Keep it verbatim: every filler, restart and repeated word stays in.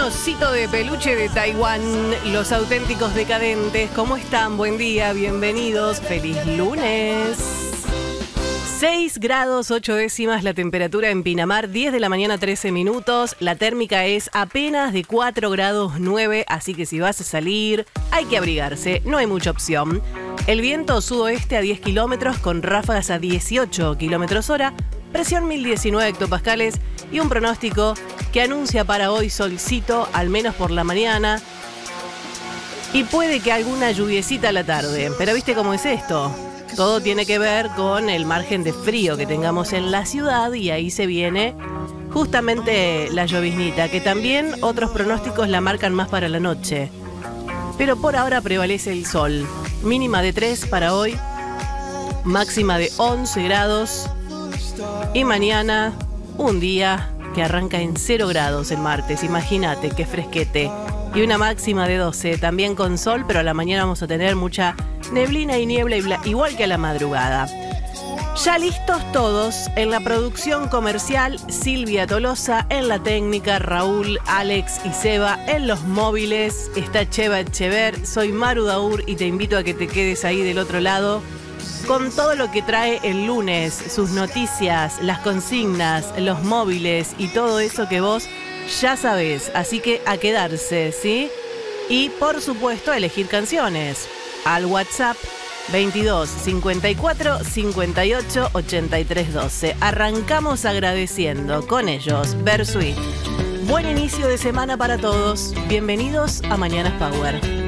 osito de peluche de Taiwán, los auténticos decadentes. ¿Cómo están? Buen día, bienvenidos. Feliz lunes. seis grados ocho décimas la temperatura en Pinamar, diez de la mañana trece minutos. La térmica es apenas de cuatro grados nueve, así que si vas a salir hay que abrigarse, no hay mucha opción. El viento sudoeste a diez kilómetros con ráfagas a dieciocho kilómetros hora, presión mil diecinueve hectopascales y un pronóstico que anuncia para hoy solcito, al menos por la mañana, y puede que alguna lluviecita a la tarde. Pero ¿viste cómo es esto? Todo tiene que ver con el margen de frío que tengamos en la ciudad y ahí se viene justamente la lloviznita, que también otros pronósticos la marcan más para la noche. Pero por ahora prevalece el sol. Mínima de tres para hoy, máxima de once grados y mañana un día que arranca en cero grados el martes. Imagínate qué fresquete. Y una máxima de doce, también con sol, pero a la mañana vamos a tener mucha neblina y niebla, igual que a la madrugada. Ya listos todos, en la producción comercial Silvia Tolosa, en la técnica Raúl, Alex y Seba, en los móviles está Cheva Echever, soy Maru Daur y te invito a que te quedes ahí del otro lado con todo lo que trae el lunes, sus noticias, las consignas, los móviles y todo eso que vos ya sabés, así que a quedarse, ¿sí? Y por supuesto a elegir canciones al WhatsApp veintidós cincuenta y cuatro cincuenta y ocho ochenta y tres doce. Arrancamos agradeciendo con ellos Versuit. Buen inicio de semana para todos. Bienvenidos a Mañanas Power.